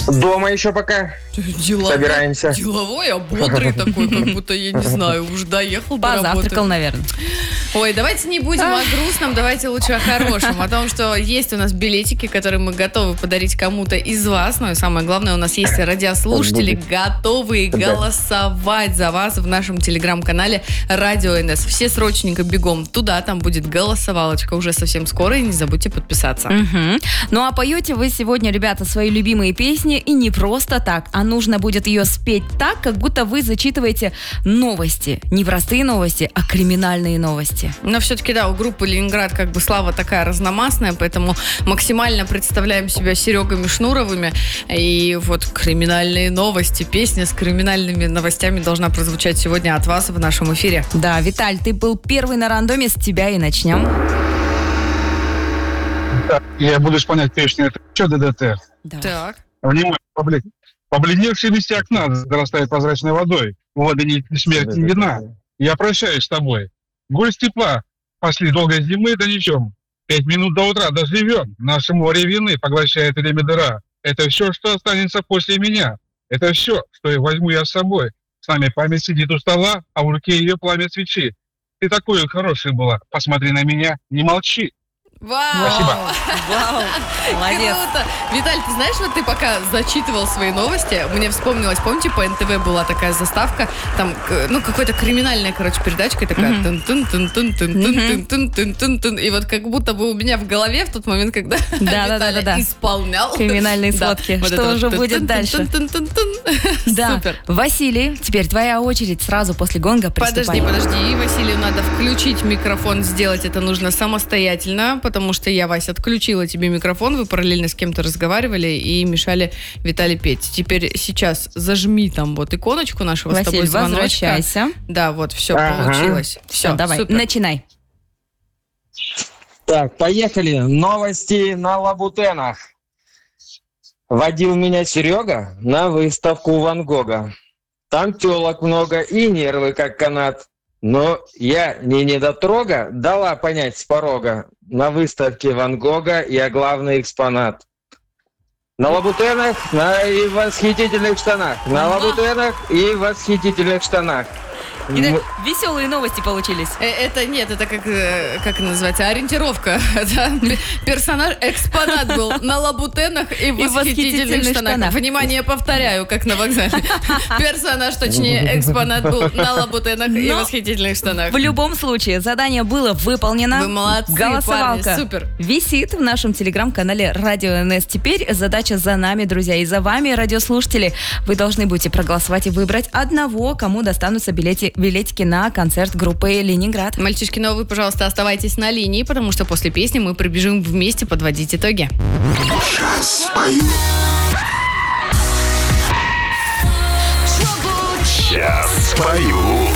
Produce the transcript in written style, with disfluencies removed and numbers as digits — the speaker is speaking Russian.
Дома еще пока. Собираемся. Деловой, а бодрый такой, как будто, я не знаю, уже доехал до работы. Позавтракал, наверное. Ой, давайте не будем о грустном, давайте лучше о хорошем. О том, что есть у нас билетики, которые мы готовы подарить кому-то из вас. Ну и самое главное, у нас есть радиослушатели, готовые голосовать за вас в нашем телеграм-канале Радио НС. Все срочненько бегом туда, там будет голосовалочка уже совсем скоро, и не забудьте подписаться. Угу. Ну а поете вы сегодня, ребята, свои любимые песни, и не просто так, а нужно будет ее спеть так, как будто вы зачитываете новости. Не простые новости, а криминальные новости. Но все-таки, да, у группы «Ленинград» как бы слава такая разномастная, поэтому максимально представляем себя Серегами Шнуровыми. И вот криминальные новости, песня с криминальными новостями должна прозвучать сегодня от вас в нашем эфире. Да, Виталь, ты был первый на рандоме, с тебя и начнем. Да, я буду исполнять песню «Это что ДДТ?». Да. Так. Внимание, побледневшие листья окна зарастают прозрачной водой. Воды ни смерти, ни вина. Я прощаюсь с тобой. Гость тепла пошли долгой зимы, да ничем. 5 минут до утра доживем. Наше море вины поглощает время дыра. Это все, что останется после меня. Это все, что я возьму я с собой. С нами память сидит у стола, а в руке ее пламя свечи. Ты такой хороший была. Посмотри на меня, не молчи. Вау! Спасибо. Вау, молодец. Круто! Виталь, ты знаешь, вот ты пока зачитывал свои новости, мне вспомнилось, помните, по НТВ была такая заставка, там, ну, какая-то криминальная, короче, передачка, такая тын-тын-тын-тын-тын-тын-тын-тын-тын, и вот как будто бы у меня в голове в тот момент, когда Виталий исполнял. Криминальные сводки. Что же будет дальше? Да. Супер. Василий, теперь твоя очередь сразу после гонга. Приступай. Подожди, Василию надо включить микрофон, сделать это нужно самостоятельно, потому что я, Вася, отключила тебе микрофон, вы параллельно с кем-то разговаривали и мешали Виталий петь. Теперь сейчас зажми там вот иконочку нашего Василий, с тобой звоночка. возвращайся. Да, вот, все, получилось. Все, давай, супер. начинай. Так, поехали. Новости на Лабутенах. Водил меня Серега на выставку Ван Гога. Там телок много и нервы как канат. Но я не недотрога, дала понять с порога. На выставке Ван Гога я главный экспонат. На лабутенах и восхитительных штанах. На лабутенах и восхитительных штанах. Веселые новости получились. Это нет, это как это называется, ориентировка. Персонаж, экспонат был на лабутенах и восхитительных штанах. Внимание, повторяю, как на вокзале. Персонаж, точнее, экспонат был на лабутенах и восхитительных штанах. В любом случае, задание было выполнено. Вы молодцы, Голосовалка парни, супер. висит в нашем телеграм-канале Радио НС. Теперь задача за нами, друзья, и за вами, радиослушатели. Вы должны будете проголосовать и выбрать одного, кому достанутся билетики на концерт группы «Ленинград». Мальчишки, но вы, пожалуйста, оставайтесь на линии, потому что после песни мы прибежим вместе подводить итоги. Сейчас спою. Сейчас спою.